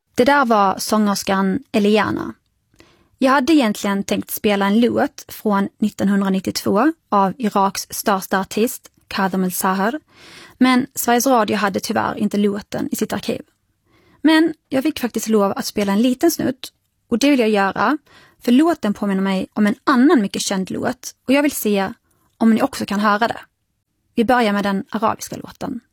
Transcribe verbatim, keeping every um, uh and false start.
Det där var sångerskan Eliana. Jag hade egentligen tänkt spela en låt från nittonhundranittiotvå av Iraks största artist, Kadhim El-Sahar, men Sveriges Radio hade tyvärr inte låten i sitt arkiv. Men jag fick faktiskt lov att spela en liten snutt, och det vill jag göra, för låten påminner mig om en annan mycket känd låt, och jag vill se om ni också kan höra det. Vi börjar med den arabiska låten.